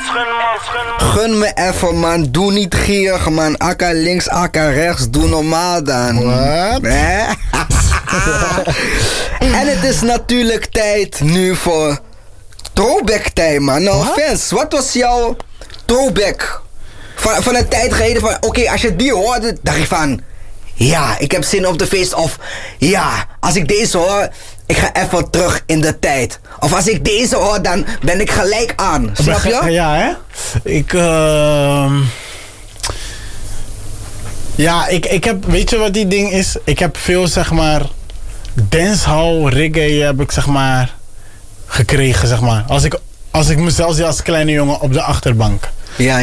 Gun me even, man. Doe niet gierig, man. Akka links, akka rechts. Doe normaal dan. Wat? En het is natuurlijk tijd nu voor throwback time, man. Nou, fans, wat was jouw throwback? Van een tijd geleden van, oké, als je die hoorde, dacht je van, ja, ik heb zin op de feest. Of, ja, als ik deze hoor, ik ga even terug in de tijd. Of als ik deze hoor, dan ben ik gelijk aan. Snap je? Ja, hè? Ja, ik heb, weet je wat die ding is? Ik heb veel, zeg maar, dancehall, reggae heb ik, zeg maar, gekregen, zeg maar. Als ik mezelf zie als kleine jongen op de achterbank. Ja.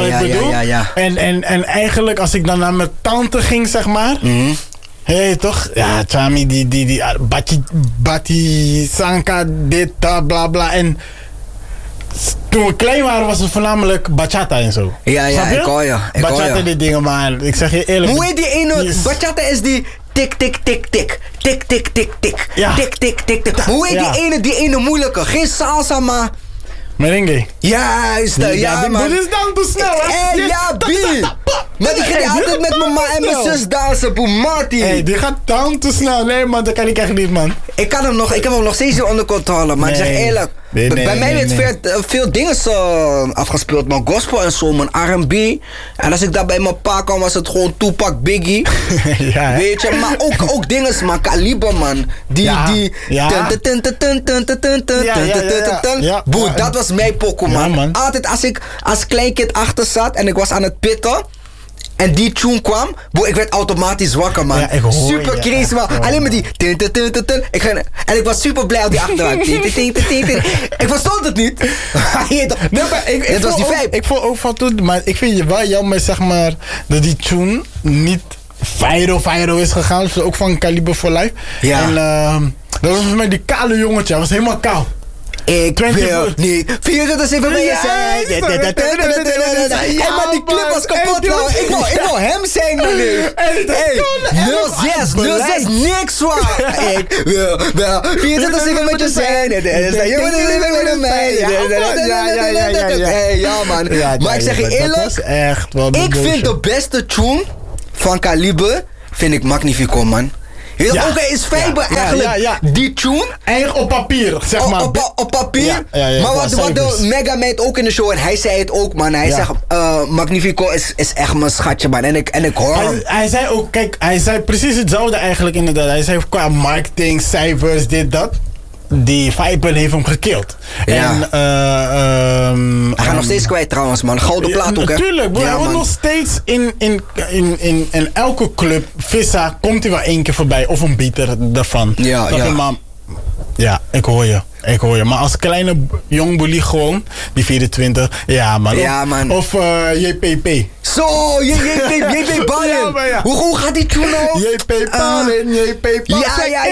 En eigenlijk als ik dan naar mijn tante ging, zeg maar. Hé, toch? Ja, Chami, die Bati, Sanka, dit, dat, bla bla. En toen we klein waren was het voornamelijk bachata en zo. Ja, ik hoor je. Bachata, die dingen, maar ik zeg je eerlijk. Hoe heet die ene? Bachata is die tik, tik, tik, tik. Tik, tik, tik, tik. Ja. Tik, tik, tik, tik. Hoe heet die ene moeilijke? Geen salsa, maar... Merengue. Juist, ja, man. Dit is dan te snel, hè? Ja, B. Maar die ging altijd met mijn ma en mijn zus dansen, Boemati. Hé, die gaat dan te snel. Nee, man, dat kan ik echt niet, man. Ik heb hem nog steeds niet onder controle, maar ik zeg eerlijk. Bij mij werd veel dingen afgespeeld, man. Gospel en zo, man. R&B. En als ik daar bij mijn pa kwam, was het gewoon Tupac, Biggie. Ja, weet je, maar ook dingen, man. Kaliber, man. Boe, dat was mijn pokoe, man. Altijd als ik als kleinkind achter zat en ik was aan het pitten en die tune kwam, ik werd automatisch wakker, man. Super crazy, man. Alleen maar die... En ik was super blij op die achterbank. Ik verstond het niet. Het was die vibe. Ik voel ook van toen, maar ik vind je wel jammer, zeg maar, dat die tune niet viral is gegaan. Dus ook van Caliber for Life. Ja. En dat was met die kale jongetje, hij was helemaal kaal. Ik wil niet 24/7 bij je zijn. Maar die clip was kapot, man. Ik wil hem zijn, man. Hey, 06, niks waar. Ik wil wel 24/7 met je zijn. Je moet niet met mij. Ja, man. Maar ik zeg je eerlijk, ik vind de beste tune van Caliber, vind ik Magnifico, man. Ook hij is fiber eigenlijk. Die tune. Eigenlijk op papier, zeg maar. Op papier. Maar wat de Megameid ook in de show, en hij zei het ook, man. Hij zegt, Magnifico is echt mijn schatje, man. En ik hoor hem. Hij zei ook, kijk, hij zei precies hetzelfde eigenlijk inderdaad. Hij zei qua marketing, cijfers, dit, dat. Die Viper heeft hem gekild. Ja. Hij gaat nog steeds kwijt trouwens, man. Gouden plaat ook, hè? Natuurlijk, hij wordt nog steeds in elke club. Vissa komt hij wel één keer voorbij. Of een beater daarvan. Ja, ik hoor je. Maar als kleine jong boelie gewoon, die 24, ja man. Of JPP. Zo, JP Ballen. Hoe gaat die tune nou? JP Ballen, JP Ballen.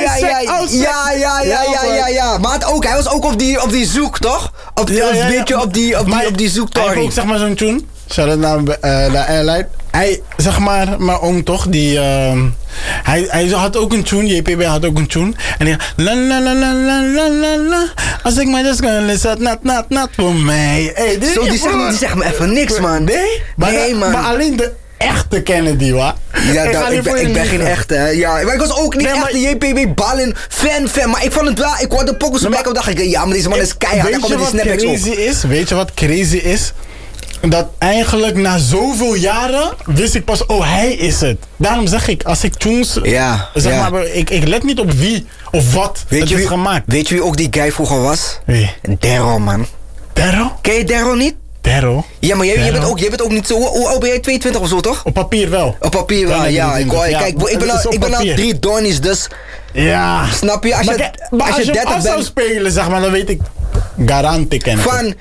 Ja. Maar hij was ook op die zoek, toch? Op die zoektory. Hij heeft ook zeg maar zo'n tune. Shout-out naar Airline. Hij, zeg maar, mijn oom toch, die... Hij had ook een tune, JPB had ook een tune. En die la la la la la la la la. Als ik maar just gonna listen, not voor mij. Hey, zo, die zegt me even niks, man. Nee, man. Maar alleen de echte kennen die, wa? Ja, ik ben geen echte, hè. Ja, maar ik was ook niet echt de JPB Ballen fan. Maar ik vond het wel, ik hoorde pokkels erbij en dacht ik, ja, maar deze man is keihard. Weet je wat crazy is? Dat eigenlijk na zoveel jaren wist ik pas, hij is het. Daarom zeg ik, als ik tunes... maar, ik let niet op wie of wat het is gemaakt. Weet je wie ook die guy vroeger was? Wie? Daryl, man. Daryl? Ken je Daryl niet? Daryl? Ja, maar jij bent ook niet zo... Hoe oud ben jij? 22 of zo, toch? Op papier wel. Op papier wel, ja. Kijk, ik ben al 3 Donnies, dus... Ja. Snap je? Als je 30 bent... zou spelen, zeg maar, dan weet ik... Garantie kennen. Van...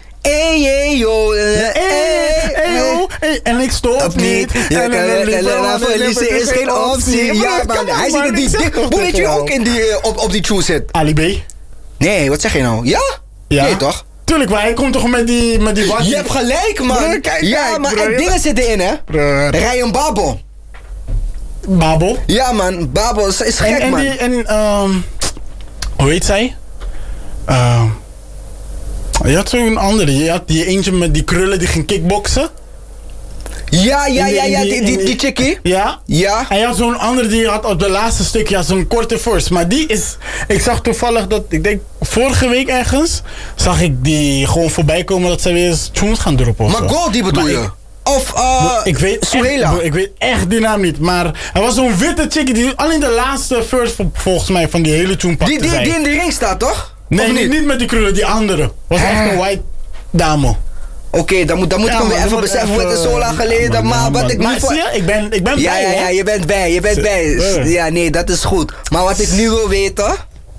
En ik stop niet. Verliezen is geen optie. Ja, man. Hij zit in die dik. Hoe weet je ook op die tune zit? Ali B. Nee, wat zeg je nou? Ja? Nee, toch? Tuurlijk, maar hij komt toch met die wat. Je hebt gelijk, man. Ja, maar dingen zitten in, hè? Ryan Babel. Babel? Ja, man. Babel is gek, man. Hoe heet zij? Je had zo'n andere. Je had die eentje met die krullen die ging kickboksen. Ja, die chickie. Ja? Ja. En je had zo'n andere die had op de laatste stukje, ja, zo'n korte verse. Maar die is, ik zag toevallig dat, ik denk vorige week ergens, zag ik die gewoon voorbij komen dat ze weer tunes gaan droppen. Maar Goldie bedoel je? Of Suhela. Ik weet echt die naam niet. Maar er was zo'n witte chickie die alleen de laatste verse volgens mij van die hele tune pakte. Die in de ring staat toch? Nee, niet met die krullen, die andere. Was echt een white dame. Oké, dan moet ik hem weer even beseffen. Het is zo lang geleden. Maar wat ik nu voor... Ik ben bij. Ja, je bent bij. Ja, nee, dat is goed. Maar wat ik nu wil weten...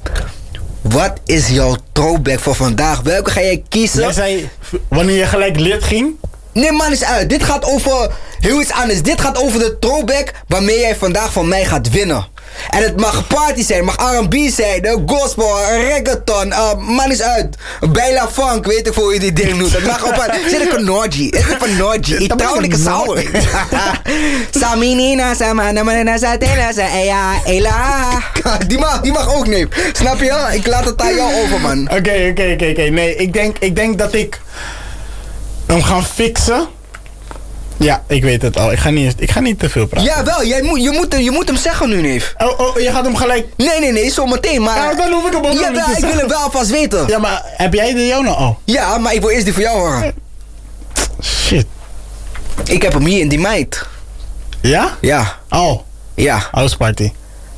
Wat is jouw throwback voor vandaag? Welke ga jij kiezen? Jij zei, wanneer je gelijk lid ging... Nee, man, is uit. Dit gaat over heel iets anders. Dit gaat over de throwback waarmee jij vandaag van mij gaat winnen. En het mag party zijn, mag R&B zijn, gospel, reggaeton, man is uit. Baila funk, weet ik hoe je die ding noemt. Het mag op een... Zit ik een Norgie? Is het een Norgie? Ik trouwelijke sauer. Saminina, Samanamana, Satena, Sa, Ela. Die mag ook niet. Snap je? Ik laat het aan jou over, man. Oké. Nee, ik denk dat ik hem ga fixen. Ja, ik weet het al. Ik ga niet te veel praten. Ja, wel. Je moet hem zeggen nu, neef. Oh, je gaat hem gelijk... Nee, zometeen, maar... Ja, dan hoef ik hem ook niet te zeggen. Ik wil hem wel alvast weten. Ja, maar heb jij de jouw nou al? Ja, maar ik wil eerst die voor jou horen. Shit. Ik heb hem hier in die meid. Ja? Ja. Oh. Ja. House party.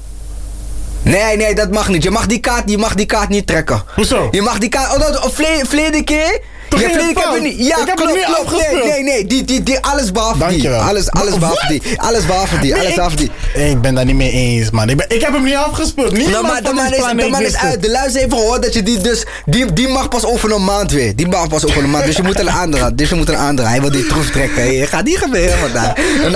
Nee, dat mag niet. Je mag die kaart niet trekken. Hoezo? Je mag die kaart... verleden keer... Ja, ik heb het niet afgespeeld. Nee, die alles behalve die. Dankjewel. Alles behalve die. Ik ben daar niet mee eens, man. Ik heb hem niet afgespeeld. De man is uit. De luister heeft gehoord dat je die mag pas over een maand weer. Die mag pas over een maand. Dus je moet een andere. Hij wil die troef trekken. Je gaat niet gebeuren vandaag.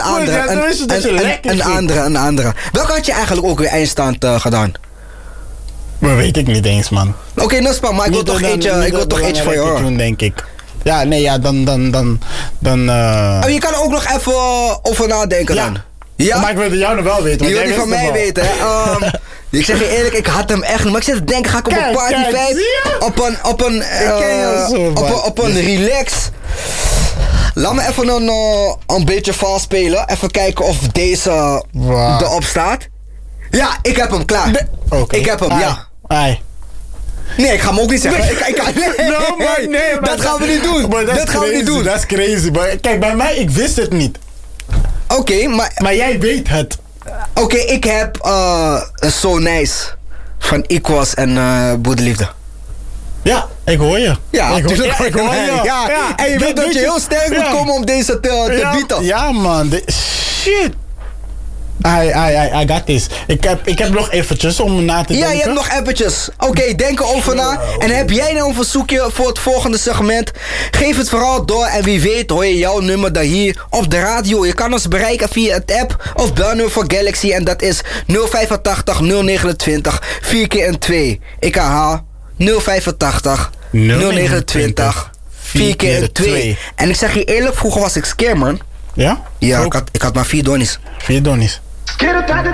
Een andere. Welke had je eigenlijk ook weer eindstand gedaan? Maar weet ik niet eens, man. Oké, Nospa, maar ik wil toch eentje voor je horen. Doen, denk ik. Ja, nee, ja, dan... Oh, je kan er ook nog even over nadenken dan. Ja? Maar ik wil jou nog wel weten. Je wil die van mij weten, hè. Ik zeg je eerlijk, ik had hem echt niet. Maar ik zit te denken, ga ik op een party vibe? Op een relax. Laat me even een beetje vals spelen. Even kijken of deze erop staat. Ja, ik heb hem klaar. Ik heb hem, ja. Nee, ik ga hem ook niet zeggen. Nee, dat gaan we niet doen. Dat is crazy. Maar kijk, bij mij, ik wist het niet. Oké, maar jij weet het. Oké, ik heb So Nice van Equals en Boerderliefde. Ja, ik hoor je. Ja, ik hoor je. Ja. En je weet dat je heel sterk moet komen om deze te bieden. Ja, man. Shit. I got this. Ik heb nog eventjes om na te denken. Ja, je hebt nog eventjes. Oké, denk erover na. En heb jij nou een verzoekje voor het volgende segment? Geef het vooral door en wie weet hoor je jouw nummer dan hier op de radio. Je kan ons bereiken via het app of belnummer voor Galaxy en dat is 085 029 4 keer een 2. Ik herhaal 085 029 4 keer een 2. En ik zeg je eerlijk, vroeger was ik scared, man. Ja? Ja, ik had maar 4 donnies. 4 donnies.